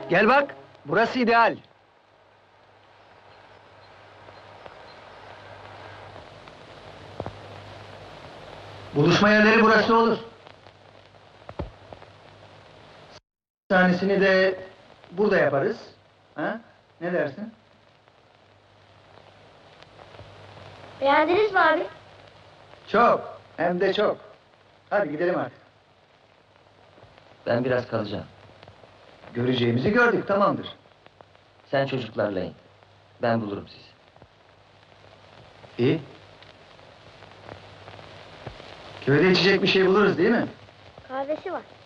Gel bak, burası ideal. Buluşma yerleri burası olur. Sahnesini de burada yaparız. Ha? Ne dersin? Beğendiniz mi abi? Çok, hem de çok. Hadi gidelim artık. Ben biraz kalacağım. Göreceğimizi gördük, tamamdır. Sen çocuklarla in. Ben bulurum sizi. İyi. Köyde içecek bir şey buluruz değil mi? Kahvesi var.